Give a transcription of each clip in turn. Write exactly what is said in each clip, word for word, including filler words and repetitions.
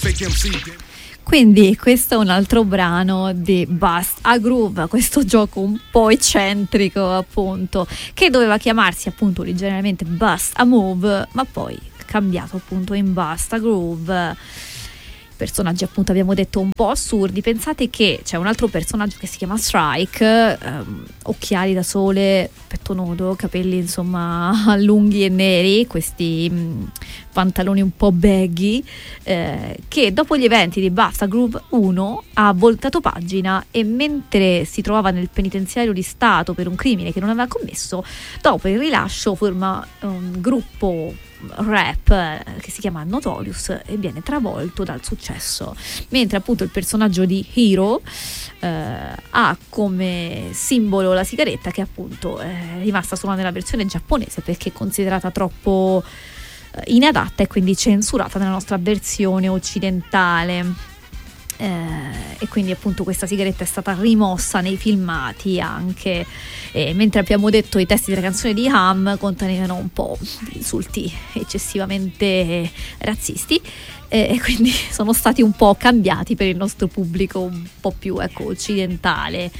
Quindi questo è un altro brano di Bust a Groove, questo gioco un po' eccentrico appunto, che doveva chiamarsi appunto originariamente Bust a Move, ma poi cambiato appunto in Bust a Groove. Personaggi appunto abbiamo detto un po' assurdi. Pensate che c'è un altro personaggio che si chiama Strike, ehm, occhiali da sole, petto nudo, capelli insomma lunghi e neri, questi mh, pantaloni un po' baggy, eh, che dopo gli eventi di Bust a Groove uno ha voltato pagina e mentre si trovava nel penitenziario di Stato per un crimine che non aveva commesso, dopo il rilascio forma un gruppo rap che si chiama Notorious e viene travolto dal successo, mentre appunto il personaggio di Hero eh, ha come simbolo la sigaretta, che appunto è rimasta solo nella versione giapponese perché è considerata troppo eh, inadatta e quindi censurata nella nostra versione occidentale. Eh, e quindi appunto questa sigaretta è stata rimossa nei filmati anche, eh, mentre abbiamo detto i testi della canzone di Ham contenevano un po' di insulti eccessivamente razzisti, eh, e quindi sono stati un po' cambiati per il nostro pubblico un po' più ecco occidentale.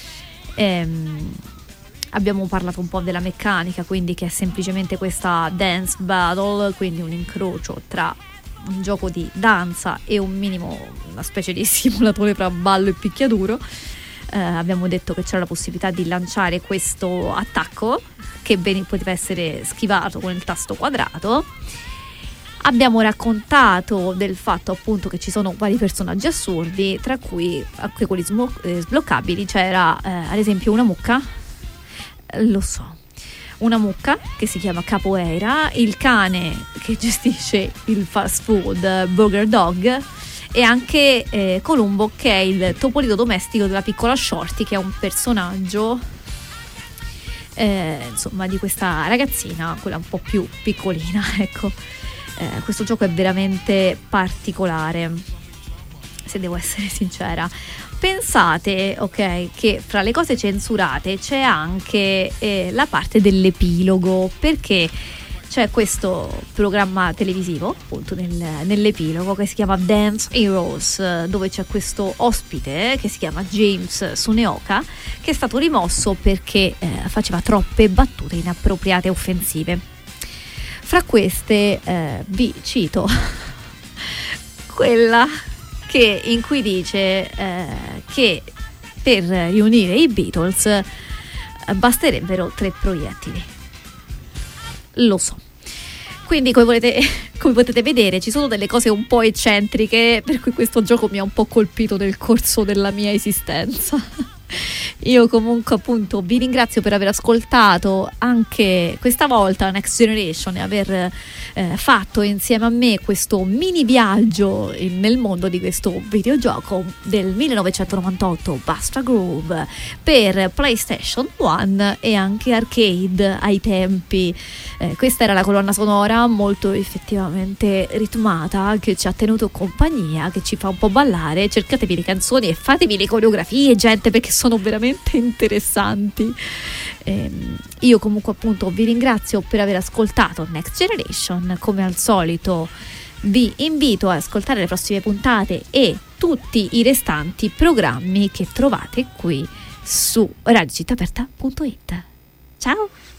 ehm, Abbiamo parlato un po' della meccanica, quindi che è semplicemente questa dance battle, quindi un incrocio tra un gioco di danza e un minimo, una specie di simulatore tra ballo e picchiaduro. Eh, abbiamo detto che c'era la possibilità di lanciare questo attacco che ben poteva essere schivato con il tasto quadrato. Abbiamo raccontato del fatto appunto che ci sono vari personaggi assurdi, tra cui anche quelli smo- eh, sbloccabili. C'era eh, ad esempio una mucca, eh, lo so una mucca che si chiama Capoeira, il cane che gestisce il fast food Burger Dog e anche eh, Columbo, che è il topolino domestico della piccola Shorty, che è un personaggio eh, insomma di questa ragazzina, quella un po' più piccolina, ecco. Eh, questo gioco è veramente particolare, se devo essere sincera. Pensate, ok, che fra le cose censurate c'è anche eh, la parte dell'epilogo, perché c'è questo programma televisivo appunto nel, nell'epilogo che si chiama Dance Heroes, dove c'è questo ospite che si chiama James Suneoka, che è stato rimosso perché eh, faceva troppe battute inappropriate e offensive. Fra queste eh, vi cito quella che in cui dice eh, che per riunire i Beatles eh, basterebbero tre proiettili. Lo so. Quindi come volete, come potete vedere ci sono delle cose un po' eccentriche, per cui questo gioco mi ha un po' colpito nel corso della mia esistenza. Io comunque appunto vi ringrazio per aver ascoltato anche questa volta Next Generation e aver eh, fatto insieme a me questo mini viaggio in, nel mondo di questo videogioco del millenovecentonovantotto, Bust a Groove, per PlayStation uno e anche arcade ai tempi. Eh, questa era la colonna sonora molto effettivamente ritmata, che ci ha tenuto compagnia, che ci fa un po' ballare. Cercatevi le canzoni e fatevi le coreografie, gente, perché sono veramente interessanti. Eh, io comunque appunto vi ringrazio per aver ascoltato Next Generation. Come al solito vi invito a ascoltare le prossime puntate e tutti i restanti programmi che trovate qui su radio città aperta punto it. Ciao!